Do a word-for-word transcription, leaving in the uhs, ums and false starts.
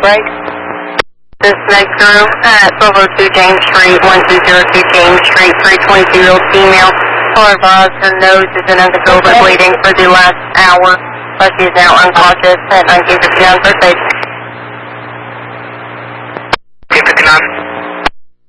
break. This next room at twelve oh two James Street, one two zero two James Street, three twenty-two-year-old female. Caller advised her nose is in uncontrollably bleeding for the last hour, but she is now unconscious and unable to be on for safety.